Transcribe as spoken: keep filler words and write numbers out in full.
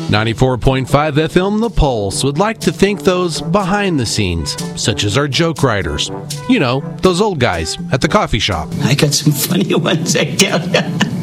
ninety-four point five F M The Pulse would like to thank those behind the scenes, such as our joke writers. You know, those old guys at the coffee shop. I got some funny ones, I tell ya.